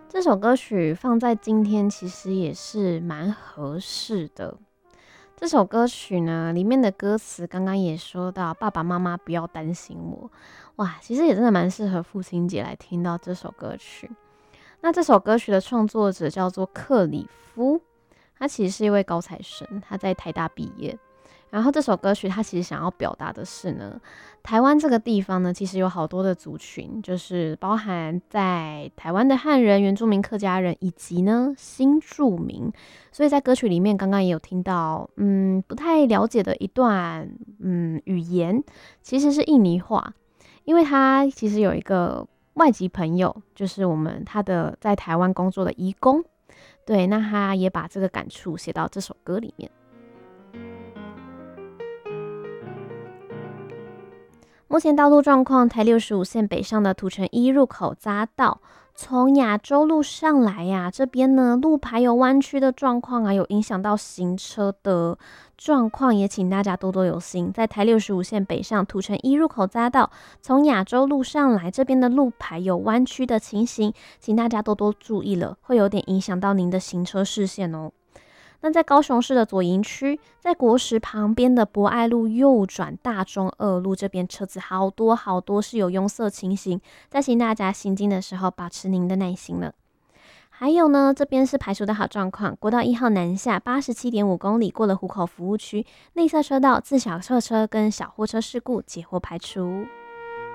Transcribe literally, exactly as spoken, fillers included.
这首歌曲放在今天其实也是蛮合适的。这首歌曲呢，里面的歌词刚刚也说到，爸爸妈妈不要担心我，哇，其实也真的蛮适合父亲节来听到这首歌曲。那这首歌曲的创作者叫做克里夫，他其实是一位高材生，他在台大毕业。然后这首歌曲他其实想要表达的是呢，台湾这个地方呢，其实有好多的族群，就是包含在台湾的汉人、原住民、客家人以及呢新住民。所以在歌曲里面，刚刚也有听到，嗯，不太了解的一段，嗯，语言其实是印尼话，因为他其实有一个外籍朋友，就是我们他的在台湾工作的移工，对，那他也把这个感触写到这首歌里面。目前道路状况，台六十五线北上的土城一入口匝道，从亚洲路上来呀、啊，这边呢路牌有弯曲的状况啊，有影响到行车的状况，也请大家多多留心。在台六十五线北上土城一入口匝道，从亚洲路上来这边的路牌有弯曲的情形，请大家多多注意了，会有点影响到您的行车视线哦。那在高雄市的左营区，在国石旁边的博爱路右转大中二路这边车子好多好多，是有拥塞情形，在请大家行经的时候保持您的耐心了。还有呢，这边是排除的好状况，国道一号南下八十七点五公里，过了湖口服务区，内侧车道自小客车跟小货车事故截获排除。